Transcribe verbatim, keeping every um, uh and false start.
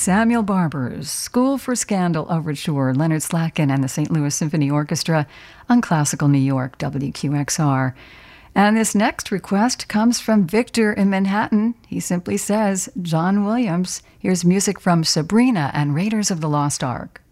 Samuel Barber's School for Scandal Overture, Leonard Slatkin and the Saint Louis Symphony Orchestra on Classical New York, W Q X R. And this next request comes from Victor in Manhattan. He simply says, John Williams. Here's music from Sabrina and Raiders of the Lost Ark.